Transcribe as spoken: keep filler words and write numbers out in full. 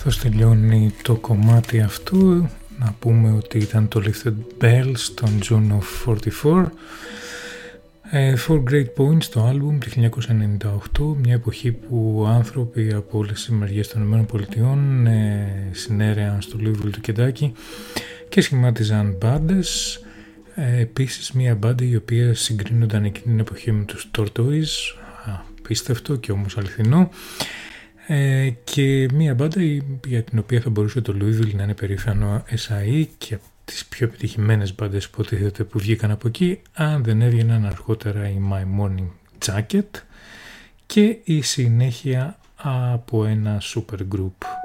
καθώς τελειώνει το κομμάτι αυτό, να πούμε ότι ήταν το Lifted Bells των June of φορty four. Uh, Four Great Points, το άλμπουμ του χίλια εννιακόσια ενενήντα οκτώ, μια εποχή που άνθρωποι από όλες τις μεριές των ΗΠΑ ε, συνέρεαν στο Louisville του Κεντάκι και σχημάτιζαν μπάντες. Ε, επίσης μια μπάντα η οποία συγκρίνονταν εκείνη την εποχή με τους Tortoise, απίστευτο και όμως αληθινό. Ε, και μια μπάντα για την οποία θα μπορούσε το Louisville να είναι περήφανο ες άι ι και τις πιο επιτυχημένες μπάντες που υποτίθεται που βγήκαν από εκεί, αν δεν έβγαιναν αργότερα η My Morning Jacket και η συνέχεια από ένα super group.